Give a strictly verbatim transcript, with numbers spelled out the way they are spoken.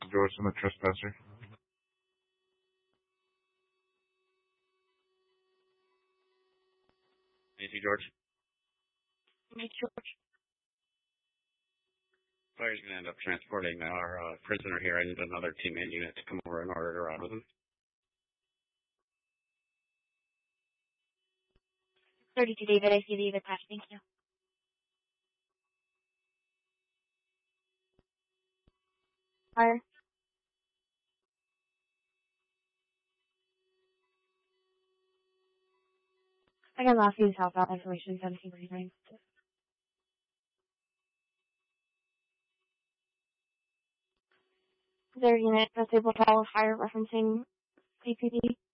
George and the trespasser. Thank you, George. Thank you, George. Fire's going to end up transporting our uh, prisoner here. I need another teammate unit to come over in order to ride with him. thirty-two, David. I see the attached. Thank you. Fire. I got lost in southbound information seventeen thirty-nine. Is there a unit that's able to follow fire referencing A P B?